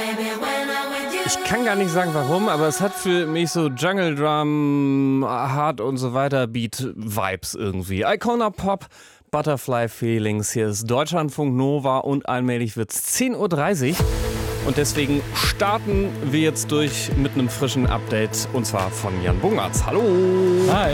Ich kann gar nicht sagen warum, aber es hat für mich so Jungle Drum, Hard und so weiter Beat-Vibes irgendwie. Icona Pop, Butterfly Feelings. Hier ist Deutschlandfunk Nova und allmählich wird's 10:30 Uhr. Und deswegen starten wir jetzt durch mit einem frischen Update und zwar von Jan Bungartz. Hallo! Hi!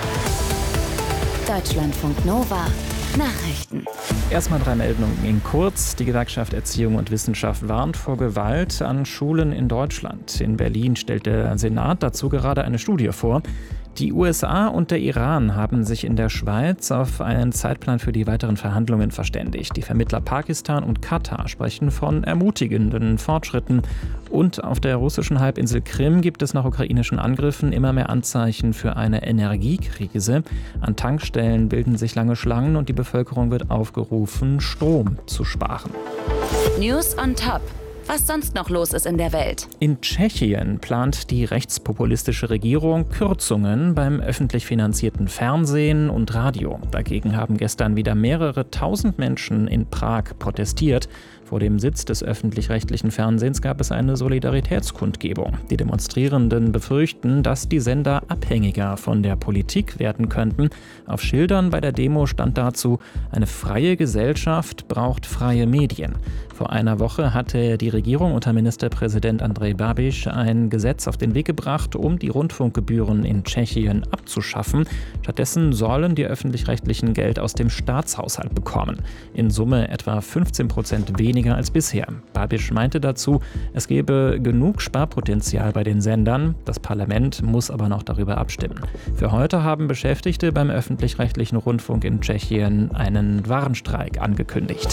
Deutschlandfunk Nova. Nachrichten. Erstmal 3 Meldungen in kurz. Die Gewerkschaft Erziehung und Wissenschaft warnt vor Gewalt an Schulen in Deutschland. In Berlin stellt der Senat dazu gerade eine Studie vor. Die USA und der Iran haben sich in der Schweiz auf einen Zeitplan für die weiteren Verhandlungen verständigt. Die Vermittler Pakistan und Katar sprechen von ermutigenden Fortschritten. Und auf der russischen Halbinsel Krim gibt es nach ukrainischen Angriffen immer mehr Anzeichen für eine Energiekrise. An Tankstellen bilden sich lange Schlangen und die Bevölkerung wird aufgerufen, Strom zu sparen. News on Top. Was sonst noch los ist in der Welt. In Tschechien plant die rechtspopulistische Regierung Kürzungen beim öffentlich finanzierten Fernsehen und Radio. Dagegen haben gestern wieder mehrere tausend Menschen in Prag protestiert. Vor dem Sitz des öffentlich-rechtlichen Fernsehens gab es eine Solidaritätskundgebung. Die Demonstrierenden befürchten, dass die Sender abhängiger von der Politik werden könnten. Auf Schildern bei der Demo stand dazu: Eine freie Gesellschaft braucht freie Medien. Vor einer Woche hatte die Regierung unter Ministerpräsident Andrej Babiš ein Gesetz auf den Weg gebracht, um die Rundfunkgebühren in Tschechien abzuschaffen. Stattdessen sollen die Öffentlich-Rechtlichen Geld aus dem Staatshaushalt bekommen. In Summe etwa 15% weniger als bisher. Babiš meinte dazu, es gebe genug Sparpotenzial bei den Sendern. Das Parlament muss aber noch darüber abstimmen. Für heute haben Beschäftigte beim öffentlich-rechtlichen Rundfunk in Tschechien einen Warnstreik angekündigt.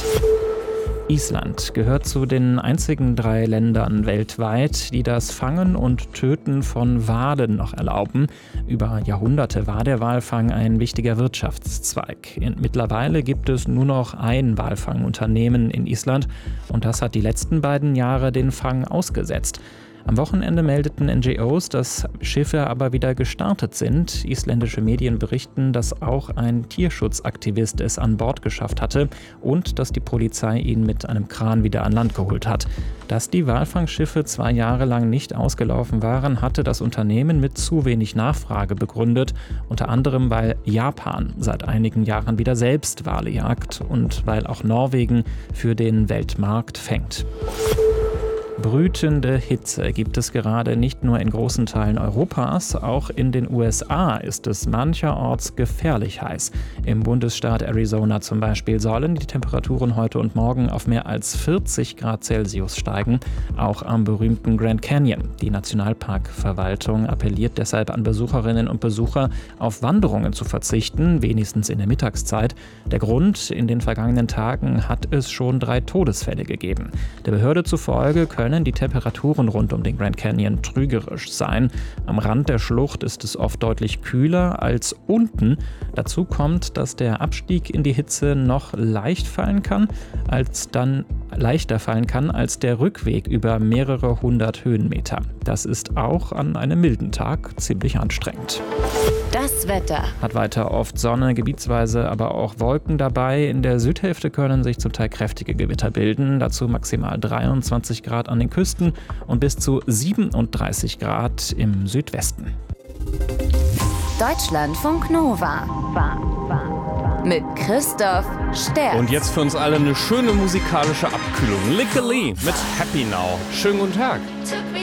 Island gehört zu den einzigen 3 Ländern weltweit, die das Fangen und Töten von Walen noch erlauben. Über Jahrhunderte war der Walfang ein wichtiger Wirtschaftszweig. Mittlerweile gibt es nur noch ein Walfangunternehmen in Island und das hat die letzten beiden Jahre den Fang ausgesetzt. Am Wochenende meldeten NGOs, dass Schiffe aber wieder gestartet sind. Isländische Medien berichten, dass auch ein Tierschutzaktivist es an Bord geschafft hatte und dass die Polizei ihn mit einem Kran wieder an Land geholt hat. Dass die Walfangschiffe 2 Jahre lang nicht ausgelaufen waren, hatte das Unternehmen mit zu wenig Nachfrage begründet. Unter anderem, weil Japan seit einigen Jahren wieder selbst Wale jagt und weil auch Norwegen für den Weltmarkt fängt. Brütende Hitze gibt es gerade nicht nur in großen Teilen Europas, auch in den USA ist es mancherorts gefährlich heiß. Im Bundesstaat Arizona zum Beispiel sollen die Temperaturen heute und morgen auf mehr als 40 Grad Celsius steigen, auch am berühmten Grand Canyon. Die Nationalparkverwaltung appelliert deshalb an Besucherinnen und Besucher, auf Wanderungen zu verzichten, wenigstens in der Mittagszeit. Der Grund: In den vergangenen Tagen hat es schon 3 Todesfälle gegeben. Der Behörde zufolge können die Temperaturen rund um den Grand Canyon trügerisch sein. Am Rand der Schlucht ist es oft deutlich kühler als unten. Dazu kommt, dass der Abstieg in die Hitze noch leichter fallen kann als der Rückweg über mehrere hundert Höhenmeter. Das ist auch an einem milden Tag ziemlich anstrengend. Das Wetter. Hat weiter oft Sonne, gebietsweise aber auch Wolken dabei. In der Südhälfte können sich zum Teil kräftige Gewitter bilden. Dazu maximal 23 Grad an den Küsten und bis zu 37 Grad im Südwesten. Deutschlandfunk Nova. Mit Christoph Sterz. Und jetzt für uns alle eine schöne musikalische Abkühlung. Lick a Lee mit Happy Now. Schönen guten Tag.